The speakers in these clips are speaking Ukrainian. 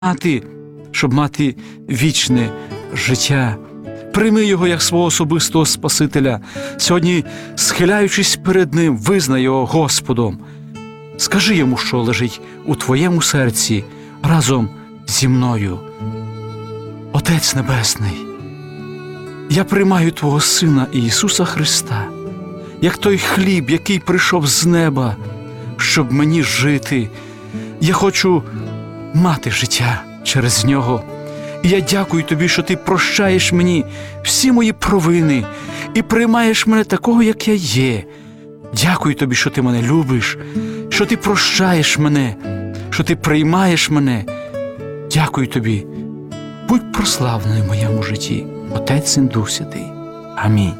щоб мати вічне життя. Прийми його як свого особистого Спасителя. Сьогодні, схиляючись перед Ним, визнай його Господом. Скажи йому, що лежить у твоєму серці разом зі мною. Отець Небесний, я приймаю Твого Сина Ісуса Христа, як той хліб, який прийшов з неба, щоб мені жити. Я хочу мати життя через Нього. І я дякую Тобі, що Ти прощаєш мені всі мої провини і приймаєш мене такого, як я є. Дякую Тобі, що Ти мене любиш, що Ти прощаєш мене, що Ти приймаєш мене. Дякую Тобі. Будь прославлений в моєму житті. Отець, Син, Дух Святий. Амінь.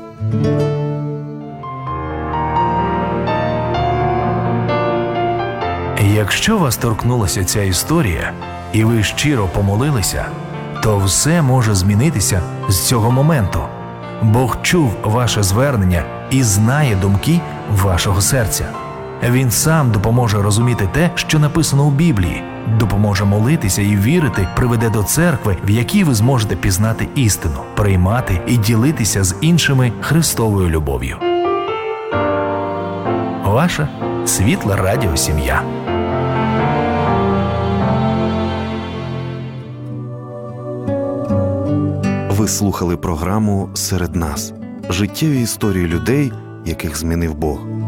Якщо вас торкнулася ця історія, і ви щиро помолилися, то все може змінитися з цього моменту. Бог чув ваше звернення і знає думки вашого серця. Він сам допоможе розуміти те, що написано у Біблії, допоможе молитися і вірити, приведе до церкви, в якій ви зможете пізнати істину, приймати і ділитися з іншими Христовою любов'ю. Ваша Світла Радіо Сім'я. Ви слухали програму «Серед нас» – життєві історії людей, яких змінив Бог.